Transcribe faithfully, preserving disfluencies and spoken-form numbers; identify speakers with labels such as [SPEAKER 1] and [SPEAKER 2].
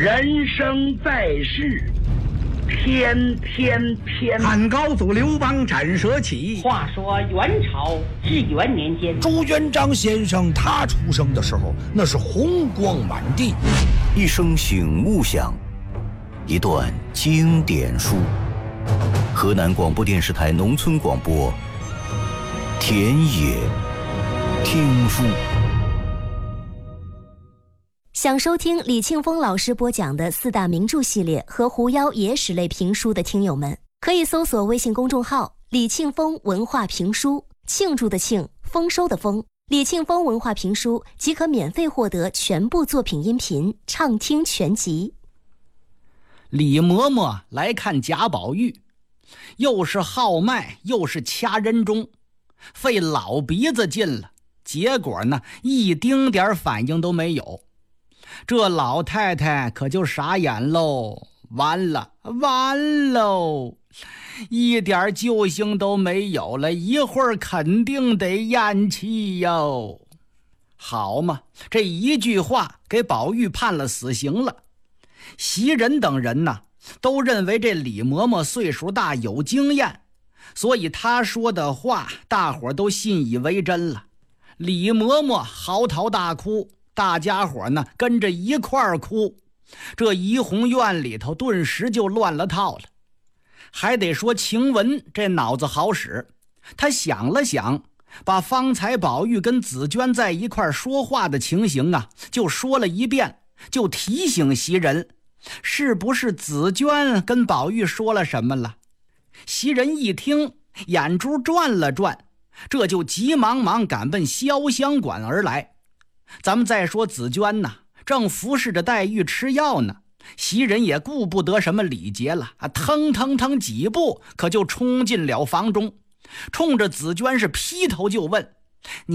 [SPEAKER 1] 人生在世，天天天。
[SPEAKER 2] 汉高祖刘邦斩蛇起。
[SPEAKER 3] 话说元朝至元年间，
[SPEAKER 4] 朱元璋先生他出生的时候，那是红光满地。
[SPEAKER 5] 一声醒悟响，一段经典书。河南广播电视台农村广播，田野听书。
[SPEAKER 6] 想收听李庆丰老师播讲的四大名著系列和狐妖野史类评书的听友们，可以搜索微信公众号李庆丰文化评书，庆祝的庆，丰收的丰，李庆丰文化评书，即可免费获得全部作品音频，畅听全集。
[SPEAKER 7] 李嬷嬷来看贾宝玉，又是号脉又是掐人中，费老鼻子劲了，结果呢一丁点反应都没有。这老太太可就傻眼喽，完了完喽，一点救星都没有了，一会儿肯定得咽气哟。好嘛，这一句话给宝玉判了死刑了。袭人等人呢都认为这李嬷嬷岁数大有经验，所以她说的话大伙都信以为真了。李嬷嬷嚎啕大哭，大家伙呢跟着一块儿哭，这怡红院里头顿时就乱了套了。还得说晴雯这脑子好使，她想了想，把方才宝玉跟紫娟在一块儿说话的情形啊就说了一遍，就提醒袭人，是不是紫娟跟宝玉说了什么了？袭人一听，眼珠转了转，这就急忙忙赶奔潇湘馆而来。咱们再说紫娟呐，正服侍着黛玉吃药呢，袭人也顾不得什么礼节了啊，腾腾腾几步可就冲进了房中，冲着紫娟是劈头就问：